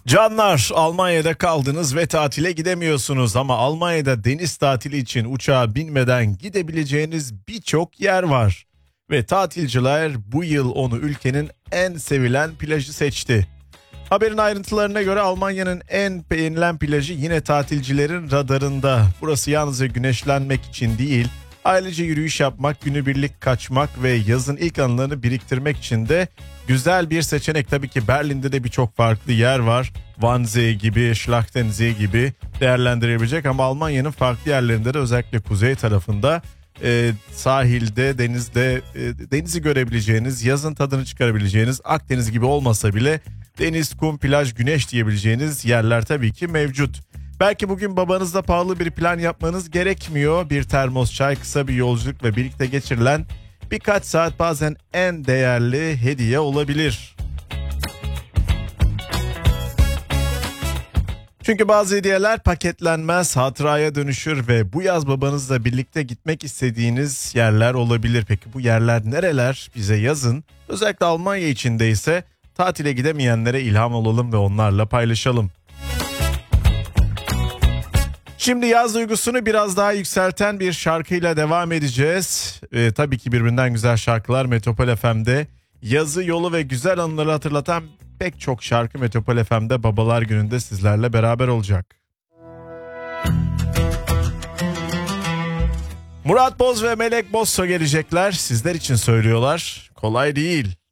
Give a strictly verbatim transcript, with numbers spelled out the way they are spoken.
Canlar, Almanya'da kaldınız ve tatile gidemiyorsunuz ama Almanya'da deniz tatili için uçağa binmeden gidebileceğiniz birçok yer var. Ve tatilciler bu yıl onu ülkenin en sevilen plajı seçti. Haberin ayrıntılarına göre Almanya'nın en beğenilen plajı yine tatilcilerin radarında. Burası yalnızca güneşlenmek için değil, ailece yürüyüş yapmak, günübirlik kaçmak ve yazın ilk anılarını biriktirmek için de güzel bir seçenek. Tabii ki Berlin'de de birçok farklı yer var. Wannsee gibi, Schlachtensee gibi değerlendirebilecek ama Almanya'nın farklı yerlerinde de özellikle kuzey tarafında e, sahilde, denizde e, denizi görebileceğiniz, yazın tadını çıkarabileceğiniz, Akdeniz gibi olmasa bile deniz, kum, plaj, güneş diyebileceğiniz yerler tabii ki mevcut. Belki bugün babanızla pahalı bir plan yapmanız gerekmiyor. Bir termos çay, kısa bir yolculuk ve birlikte geçirilen birkaç saat bazen en değerli hediye olabilir. Çünkü bazı hediyeler paketlenmez, hatıraya dönüşür ve bu yaz babanızla birlikte gitmek istediğiniz yerler olabilir. Peki bu yerler nereler? Bize yazın. Özellikle Almanya içinde ise tatile gidemeyenlere ilham olalım ve onlarla paylaşalım. Şimdi yaz duygusunu biraz daha yükselten bir şarkıyla devam edeceğiz. Ee, tabii ki birbirinden güzel şarkılar Metropol F M'de. Yazı, yolu ve güzel anıları hatırlatan pek çok şarkı Metropol F M'de Babalar Günü'nde sizlerle beraber olacak. Murat Boz ve Melek Bozso gelecekler. Sizler için söylüyorlar. Kolay değil.